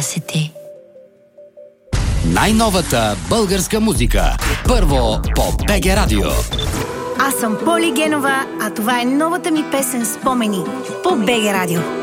Curiosity. Най-новата българска музика. Първо по БГ Радио. Аз съм Поли Генова, а това е новата ми песен "Спомени" по БГ Радио.